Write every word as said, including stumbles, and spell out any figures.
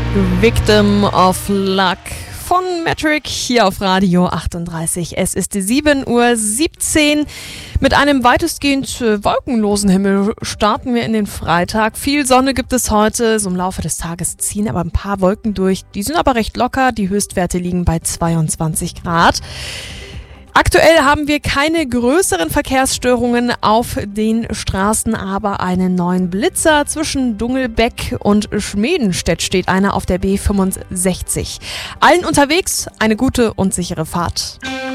Victim of Luck von Metric hier auf Radio achtunddreißig. Es ist sieben Uhr siebzehn. Mit einem weitestgehend wolkenlosen Himmel starten wir in den Freitag. Viel Sonne gibt es heute. So im Laufe des Tages ziehen aber ein paar Wolken durch. Die sind aber recht locker. Die Höchstwerte liegen bei zweiundzwanzig Grad. Aktuell haben wir keine größeren Verkehrsstörungen auf den Straßen, aber einen neuen Blitzer zwischen Dungelbeck und Schmedenstedt steht einer auf der B fünfundsechzig. Allen unterwegs eine gute und sichere Fahrt.